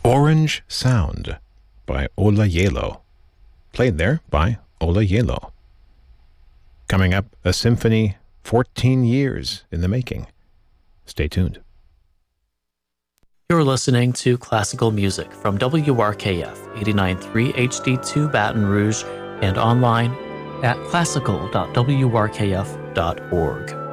Orange Sound by Ola Yelo. Played there by Ola Yelo. Coming up, a symphony 14 years in the making. Stay tuned. You're listening to classical music from WRKF 89.3 HD2 Baton Rouge and online at classical.wrkf.org.